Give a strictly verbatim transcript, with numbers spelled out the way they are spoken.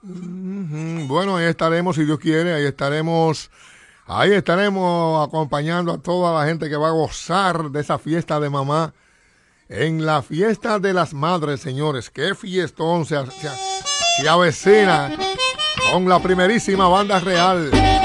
Uh-huh. Bueno, ahí estaremos, si Dios quiere, ahí estaremos, ahí estaremos acompañando a toda la gente que va a gozar de esa fiesta de mamá. En la fiesta de las madres, señores, qué fiestón se, se, se avecina con la primerísima banda real.